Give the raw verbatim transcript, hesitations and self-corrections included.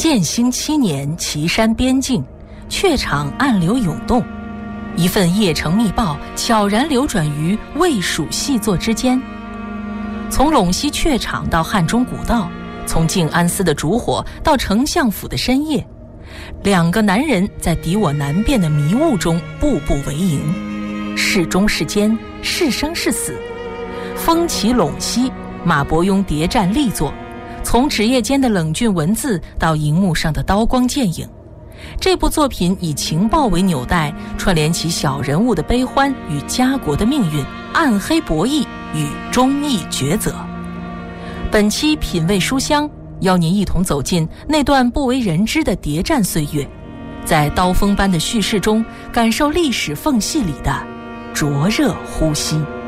建兴七年，岐山边境，榷场暗流涌动，一份邺城密报悄然流转于魏蜀细作之间。从陇西榷场到汉中古道，从静安寺的烛火到丞相府的深夜，两个男人在敌我难辨的迷雾中步步为营，是忠是奸，是生是死。风起陇西，马伯庸谍战力作，从纸页间的冷峻文字到荧幕上的刀光剑影，这部作品以情报为纽带，串联起小人物的悲欢与家国的命运，暗黑博弈与忠义抉择。本期品味书香，邀您一同走进那段不为人知的谍战岁月，在刀锋般的叙事中感受历史缝隙里的灼热呼吸。